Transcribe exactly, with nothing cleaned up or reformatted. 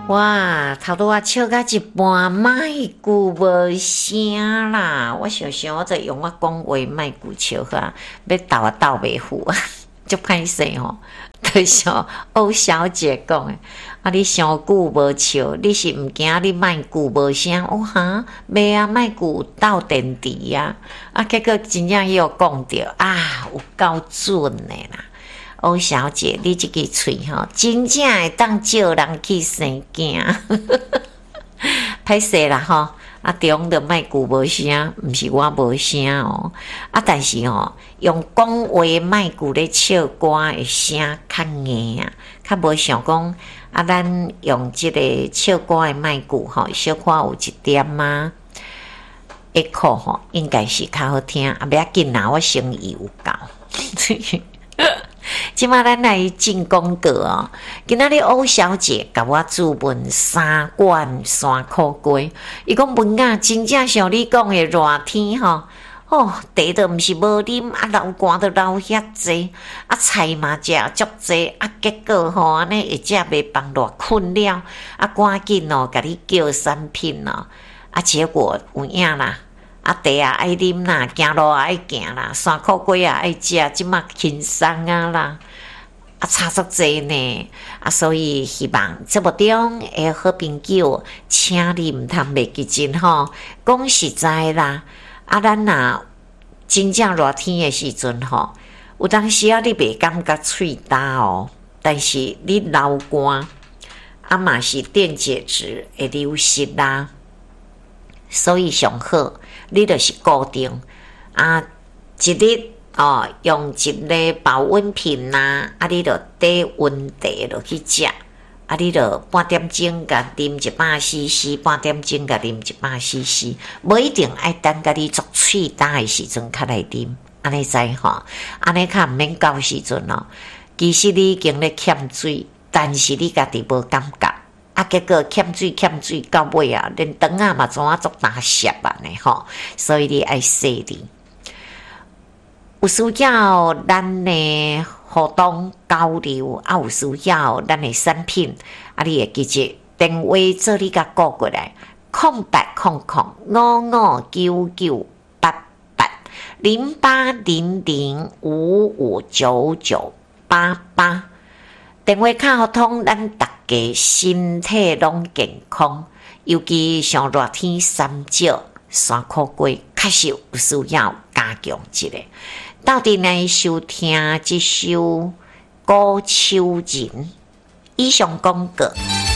哇，头拄啊笑到一半，卖句无声啦！我想想，我再用我讲话卖句笑哈，要斗啊斗袂赴啊，足歹势吼。就像欧小姐讲诶，啊，你伤久无笑，你是毋惊你卖句无声？哦哈，袂啊，卖句斗电池啊！啊，结果真正伊有讲着啊，有够准诶啦！欧小姐，你这个嘴吼，真正会当招人去生惊，歹势啦吼！啊，中着卖句无声，毋是我无声哦。啊，但是吼、哦，用讲话卖句咧唱歌诶声较硬啊，较无想讲啊，咱用即个唱歌诶卖句吼，小可有一点啊，一口吼，应该是较好听。啊，不要紧啦，我声意有够。即马咱来进广告哦，今仔日欧小姐甲我注文三罐三块鸡，伊讲文啊，真正像你讲的热天吼，哦，茶都毋是无啉，啊流汗都流遐济，啊菜嘛食足济，啊结果吼安尼会食袂帮偌困了，啊赶紧哦，甲你叫产品哦，啊结果有影啦。啊，茶啊爱啉啦，行路也爱行啦，三块鸡也爱食，即马轻松啊啦，啊差足济呢，啊所以希望节目中诶好朋友，请你毋通袂记真吼，讲实在啦，啊咱若真正热天诶时阵吼，有当时啊你袂感觉喙焦哦，但是你流汗，啊嘛是电解质会流失啦。所以上好，你就是固定啊，一日哦用一个保温瓶呐，啊，你就低温茶落去食，啊，你就半点钟甲啉一百 C C， 半点钟甲啉一百 C C， 无一定爱等甲你作喙焦的时阵较来啉，安尼知吼，安尼较毋免到时阵哦，其实你已经咧欠水，但是你家己无感觉。啊，结果欠水欠水到尾啊，连肠啊嘛怎啊做大湿啊呢吼，所以你爱细腻。有需要咱的互动交流，啊有需要咱的产品，啊你会记住电话做你甲顾过来，空八空空五五九九八八零八零零五五九九八八。电话卡互通，咱大家身体拢健康，尤其上热天三少三块鸡，确实有需要加强一下。到底来收听这首《古秋人》以上广告。